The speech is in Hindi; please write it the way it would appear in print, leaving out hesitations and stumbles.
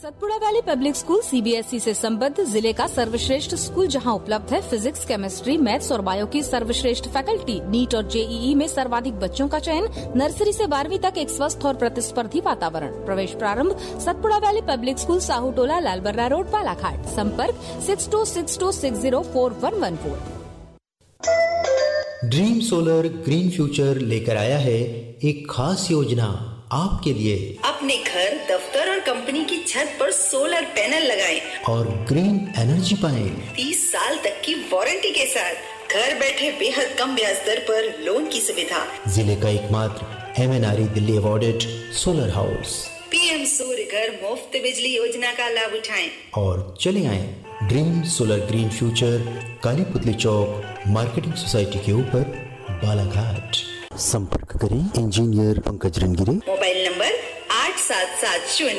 Satpura valley public school CBSE से संबद्ध जिले का सर्वश्रेष्ठ स्कूल जहां उपलब्ध है फिजिक्स, केमिस्ट्री, मैथ्स और बायो की सर्वश्रेष्ठ फैकल्टी। नीट और जेईई में सर्वाधिक बच्चों का चयन। नर्सरी से 12वीं तक एक स्वस्थ और प्रतिस्पर्धी वातावरण। प्रवेश प्रारंभ Satpura valley public school, Sahu टोला, लालबर्रा रोड, बालाघाट। संपर्क 6262604114। ड्रीम सोलर ग्रीन फ्यूचर लेकर आया है एक खास योजना आपके लिए। अपने घर, दफ्तर और कंपनी की छत पर सोलर पैनल लगाएं और ग्रीन एनर्जी पाएं। 30 साल तक की वारंटी के साथ घर बैठे बेहद कम ब्याज दर पर लोन की सुविधा। जिले का एकमात्र MNRE Delhi awarded solar house. PM सूर्य घर मुफ्त बिजली योजना का लाभ उठाएं और चले आएं ड्रीम सोलर ग्रीन फ्यूचर, काली पुतली चौक, मार्केटिंग सोसाइटी के ऊपर, बालाघाट। संपर्क करें इंजीनियर पंकज रंगीरे। Mobile number 8770